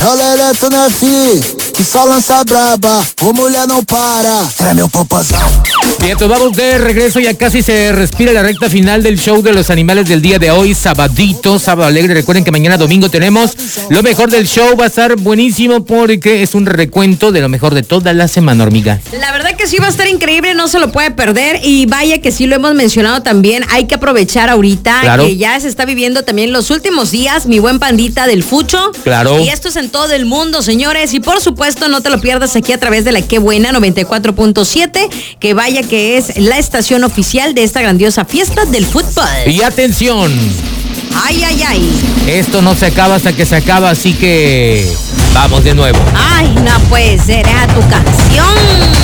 Ela é Tunefi, que só lança braba, o mulher não para, é meu popozão. Bien, pues vamos de regreso, ya casi se respira la recta final del show de los animales del día de hoy, sabadito, sábado alegre. Recuerden que mañana domingo tenemos lo mejor del show, va a estar buenísimo porque es un recuento de lo mejor de toda la semana, hormiga. La verdad que sí va a estar increíble, no se lo puede perder y vaya que sí lo hemos mencionado también, hay que aprovechar ahorita que ya se está viviendo también los últimos días, mi buen pandita del Fucho. Claro. Y esto es en todo el mundo, señores, y por supuesto no te lo pierdas aquí a través de la Qué Buena 94.7, que vaya que es la estación oficial de esta grandiosa fiesta del fútbol. Y atención. Ay, ay, ay. Esto no se acaba hasta que se acaba, así que vamos de nuevo. Ay, no puede ser, es a tu canción.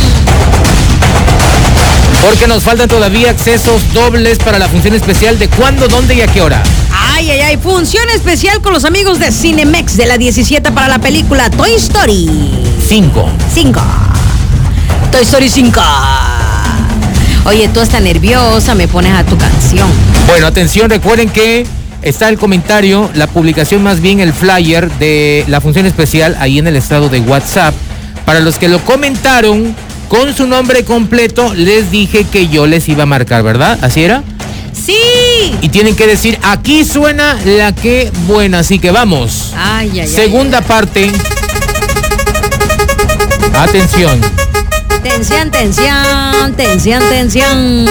Porque nos faltan todavía accesos dobles para la función especial de cuándo, dónde y a qué hora. Ay, ay, ay, función especial con los amigos de Cinemex de la 17 para la película Toy Story 5. Toy Story 5. Oye, tú estás nerviosa, me pones a tu canción. Bueno, atención, recuerden que está el comentario, la publicación, más bien el flyer de la función especial ahí en el estado de WhatsApp. Para los que lo comentaron con su nombre completo, les dije que yo les iba a marcar, ¿verdad? ¿Así era? Sí. Y tienen que decir, aquí suena la Qué Buena, así que vamos. Ay, ay, Segunda ay. parte. Atención. Tensión, tensión, tensión, tensión.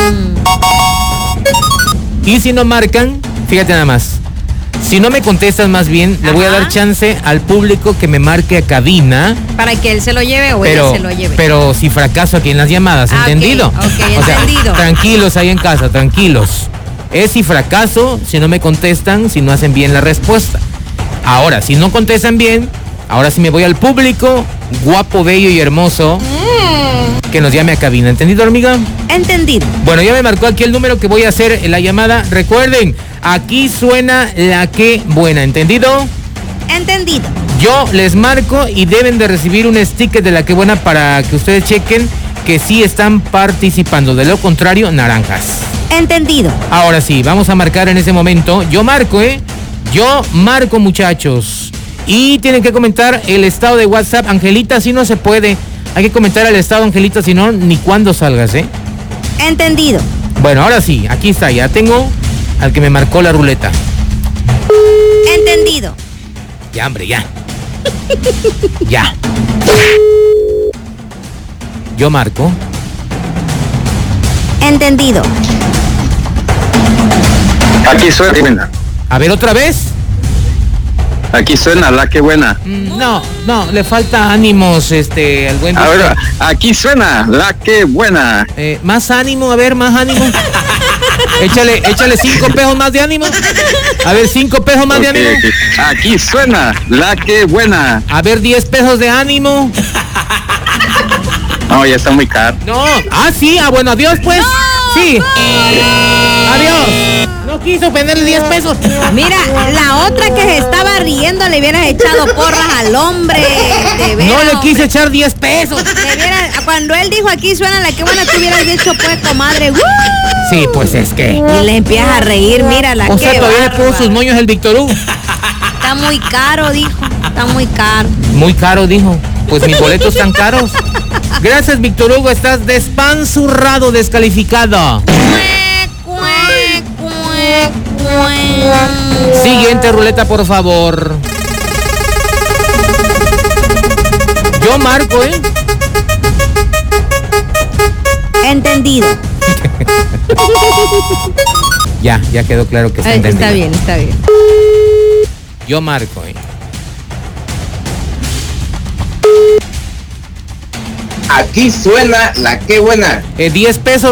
Y si no marcan, fíjate nada más. Si no me contestas, más bien, le voy a dar chance al público que me marque a cabina. Para que él se lo lleve o ella se lo lleve. Pero si fracaso aquí en las llamadas, ¿entendido? Ok, o sea, entendido. Tranquilos ahí en casa, tranquilos. Es si fracaso, si no me contestan, si no hacen bien la respuesta. Ahora, si no contestan bien, ahora sí me voy al público, guapo, bello y hermoso, que nos llame a cabina. ¿Entendido, hormiga? Entendido. Bueno, ya me marcó aquí el número que voy a hacer en la llamada. Recuerden, aquí suena la Qué Buena. ¿Entendido? Entendido. Yo les marco y deben de recibir un sticker de la Qué Buena para que ustedes chequen que sí están participando. De lo contrario, naranjas. Entendido. Ahora sí, vamos a marcar en ese momento. Yo marco, Yo marco, muchachos. Y tienen que comentar el estado de WhatsApp. Angelita, si no se puede. Hay que comentar el estado, Angelita, si no, ni cuándo salgas, Entendido. Bueno, ahora sí, aquí está. Ya tengo al que me marcó la ruleta. Entendido. Ya, hombre, ya. Ya. Yo marco. Entendido. Aquí suena. A ver, otra vez. Aquí suena la Qué Buena. No, le falta ánimos, al buen. A ver, aquí suena la Qué Buena. Más ánimo, a ver, más ánimo. échale 5 pesos más de ánimo. A ver, 5 pesos más de ánimo. Okay. Aquí suena la Qué Buena. A ver, 10 pesos de ánimo. No, ya está muy caro. No, sí, bueno, adiós pues. Sí. Adiós. No quiso ponerle 10 pesos. Mira, la otra que se estaba riendo le hubieras echado porras al hombre. De veras, no le quise hombre. echar 10 pesos. Cuando él dijo aquí suena la Qué Buena, tú hubieras dicho pues, comadre. Sí, pues es que. Y le empiezas a reír, mira la O sea, todavía le puso sus moños el Víctor Hugo. Está muy caro, dijo. Está muy caro. Muy caro, dijo. Pues mis boletos están caros. Gracias, Víctor Hugo. Estás despanzurrado, descalificado. Siguiente ruleta, por favor. Yo marco, Entendido. Ya quedó claro que está entendido. Está bien, está bien. Yo marco, Aquí suena la Qué Buena. 10 pesos